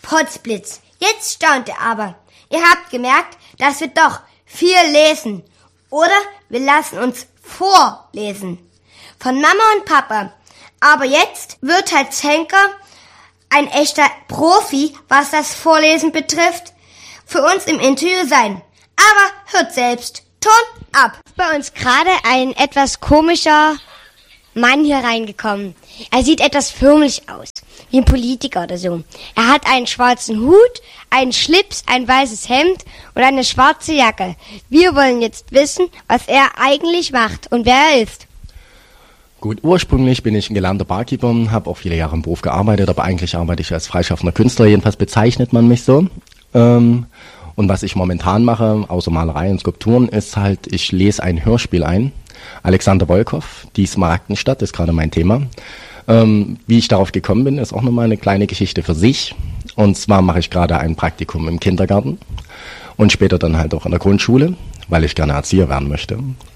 Potzblitz, jetzt staunt ihr aber. Ihr habt gemerkt, dass wir doch viel lesen. Oder wir lassen uns vorlesen. Von Mama und Papa. Aber jetzt wird halt Zenker ein echter Profi, was das Vorlesen betrifft, für uns im Interview sein. Aber hört selbst. Ton ab. Bei uns gerade ein etwas komischer Mann hier reingekommen. Er sieht etwas förmlich aus, wie ein Politiker oder so. Er hat einen schwarzen Hut, einen Schlips, ein weißes Hemd und eine schwarze Jacke. Wir wollen jetzt wissen, was er eigentlich macht und wer er ist. Gut, ursprünglich bin ich ein gelernter Barkeeper, habe auch viele Jahre im Beruf gearbeitet, aber eigentlich arbeite ich als freischaffender Künstler, jedenfalls bezeichnet man mich so. Und was ich momentan mache, außer Malerei und Skulpturen, ist halt, ich lese ein Hörspiel ein. Alexander Wolkow, die Smaragdenstadt, ist gerade mein Thema. Wie ich darauf gekommen bin, ist auch nochmal eine kleine Geschichte für sich. Und zwar mache ich gerade ein Praktikum im Kindergarten und später dann halt auch in der Grundschule, weil ich gerne Erzieher werden möchte.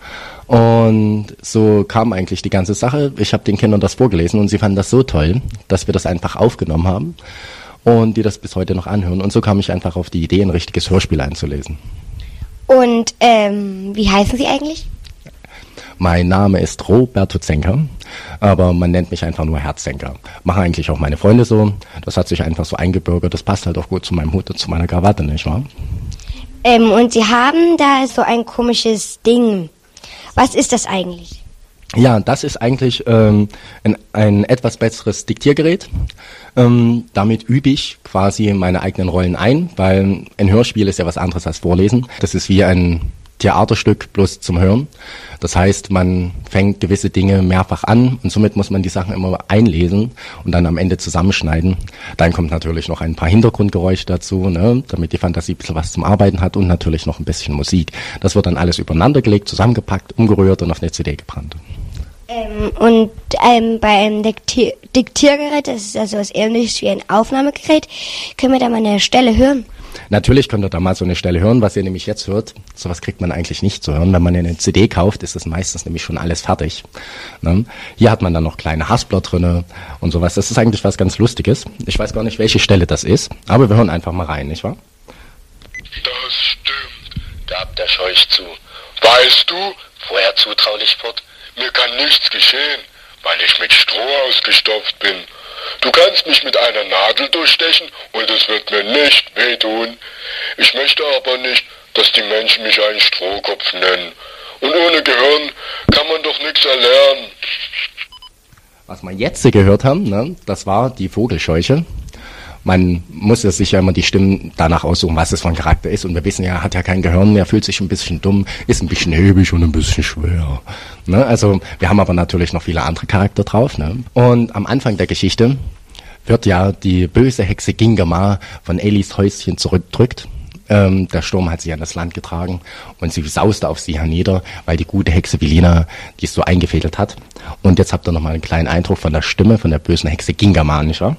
Und so kam eigentlich die ganze Sache. Ich habe den Kindern das vorgelesen und sie fanden das so toll, dass wir das einfach aufgenommen haben und die das bis heute noch anhören. Und so kam ich einfach auf die Idee, ein richtiges Hörspiel einzulesen. Und wie heißen Sie eigentlich? Mein Name ist Roberto Zenker, aber man nennt mich einfach nur Herr Zenker. Machen eigentlich auch meine Freunde so. Das hat sich einfach so eingebürgert. Das passt halt auch gut zu meinem Hut und zu meiner Krawatte, nicht wahr? Und Sie haben da so ein komisches Ding. Was ist das eigentlich? Ja, das ist eigentlich ein etwas besseres Diktiergerät. Damit übe ich quasi meine eigenen Rollen ein, weil ein Hörspiel ist ja was anderes als Vorlesen. Das ist wie ein Theaterstück bloß zum Hören. Das heißt, man fängt gewisse Dinge mehrfach an und somit muss man die Sachen immer einlesen und dann am Ende zusammenschneiden. Dann kommt natürlich noch ein paar Hintergrundgeräusche dazu, ne, damit die Fantasie ein bisschen was zum Arbeiten hat und natürlich noch ein bisschen Musik. Das wird dann alles übereinander gelegt, zusammengepackt, umgerührt und auf eine CD gebrannt. Bei einem Diktiergerät, das ist ja so was Ähnliches wie ein Aufnahmegerät, können wir da mal eine Stelle hören? Natürlich könnt ihr da mal so eine Stelle hören, was ihr nämlich jetzt hört. Sowas kriegt man eigentlich nicht zu hören. Wenn man eine CD kauft, ist das meistens nämlich schon alles fertig. Ne? Hier hat man dann noch kleine Haspler drinne und sowas. Das ist eigentlich was ganz Lustiges. Ich weiß gar nicht, welche Stelle das ist, aber wir hören einfach mal rein, nicht wahr? Das stimmt, gab der Scheuch zu. Weißt du, fuhr er zutraulich fort, mir kann nichts geschehen, weil ich mit Stroh ausgestopft bin. Du kannst mich mit einer Nadel durchstechen und es wird mir nicht wehtun. Ich möchte aber nicht, dass die Menschen mich einen Strohkopf nennen. Und ohne Gehirn kann man doch nichts erlernen. Was wir jetzt gehört haben, ne, das war die Vogelscheuche. Man muss ja sich ja immer die Stimmen danach aussuchen, was es für ein Charakter ist. Und wir wissen ja, er hat ja kein Gehirn, er fühlt sich ein bisschen dumm, ist ein bisschen hebig und ein bisschen schwer. Ne? Also wir haben aber natürlich noch viele andere Charakter drauf. Ne? Und am Anfang der Geschichte wird ja die böse Hexe Gingama von Elis Häuschen zurückgedrückt. Der Sturm hat sie an das Land getragen und sie sauste auf sie hernieder, weil die gute Hexe Velina die so eingefädelt hat. Und jetzt habt ihr nochmal einen kleinen Eindruck von der Stimme von der bösen Hexe Gingama, nicht wahr?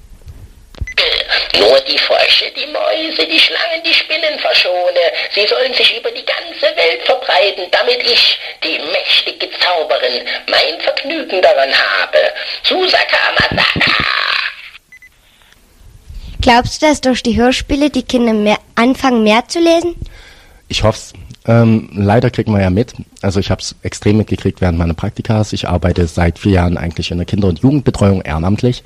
Nur die Frösche, die Mäuse, die Schlangen, die Spinnen verschone. Sie sollen sich über die ganze Welt verbreiten, damit ich, die mächtige Zauberin, mein Vergnügen daran habe. Susaka Masaka! Glaubst du, dass durch die Hörspiele die Kinder anfangen, mehr zu lesen? Ich hoff's. Leider kriegt man ja mit. Also ich habe es extrem mitgekriegt während meiner Praktikas. Ich arbeite seit 4 Jahren eigentlich in der Kinder- und Jugendbetreuung ehrenamtlich.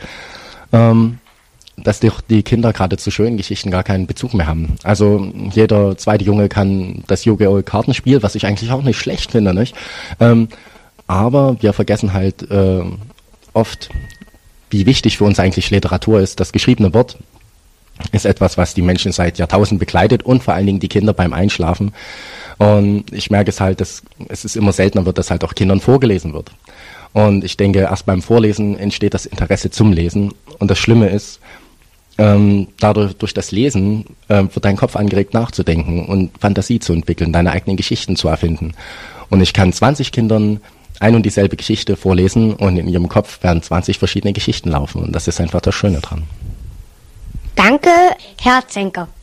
Dass die Kinder gerade zu schönen Geschichten gar keinen Bezug mehr haben. Also jeder zweite Junge kann das Yu-Gi-Oh! Kartenspiel, was ich eigentlich auch nicht schlecht finde, nicht? Aber wir vergessen halt oft, wie wichtig für uns eigentlich Literatur ist. Das geschriebene Wort ist etwas, was die Menschen seit Jahrtausenden begleitet und vor allen Dingen die Kinder beim Einschlafen. Und ich merke es halt, dass es ist immer seltener wird, dass halt auch Kindern vorgelesen wird. Und ich denke, erst beim Vorlesen entsteht das Interesse zum Lesen. Und das Schlimme ist, dadurch, durch das Lesen wird dein Kopf angeregt nachzudenken und Fantasie zu entwickeln, deine eigenen Geschichten zu erfinden. Und ich kann 20 Kindern ein und dieselbe Geschichte vorlesen und in ihrem Kopf werden 20 verschiedene Geschichten laufen. Und das ist einfach das Schöne dran. Danke, Herr Zenker.